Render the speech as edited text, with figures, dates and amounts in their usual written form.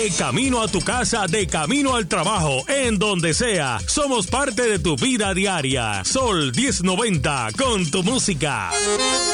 De camino a tu casa, de camino al trabajo, en donde sea. Somos parte de tu vida diaria. Sol 1090, con tu música.